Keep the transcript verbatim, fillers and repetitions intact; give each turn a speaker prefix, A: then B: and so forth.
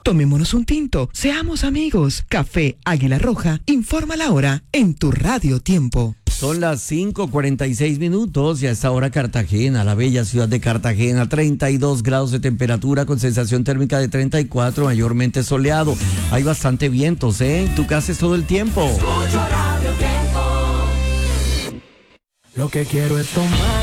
A: Tomémonos un tinto, seamos amigos. Café Águila Roja, informa la hora en tu Radio Tiempo.
B: Son las cinco cuarenta y seis minutos y a esta hora Cartagena, la bella ciudad de Cartagena, treinta y dos grados de temperatura con sensación térmica de treinta y cuatro, mayormente soleado. Hay bastante vientos, ¿eh? ¿Tú qué haces todo el tiempo?
C: Lo que quiero es tomar.